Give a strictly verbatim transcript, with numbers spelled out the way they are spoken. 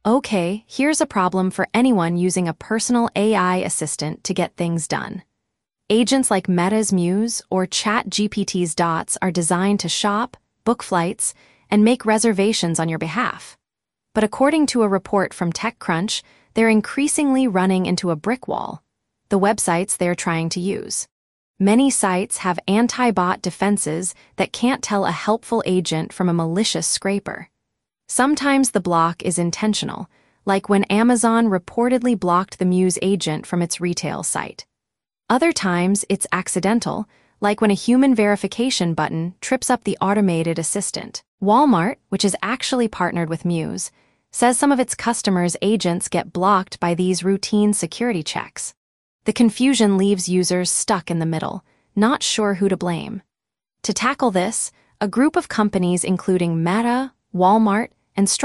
Okay, here's a problem for anyone using a personal A I assistant to get things done. Agents like Meta's Muse or ChatGPT's Dots are designed to shop, book flights, and make reservations on your behalf. But according to a report from TechCrunch, they're increasingly running into a brick wall: the websites they're trying to use. Many sites have anti-bot defenses that can't tell a helpful agent from a malicious scraper. Sometimes the block is intentional, like when Amazon reportedly blocked the Muse agent from its retail site. Other times it's accidental, like when a human verification button trips up the automated assistant. Walmart, which is actually partnered with Muse, says some of its customers' agents get blocked by these routine security checks. The confusion leaves users stuck in the middle, not sure who to blame. To tackle this, a group of companies including Meta, Walmart, and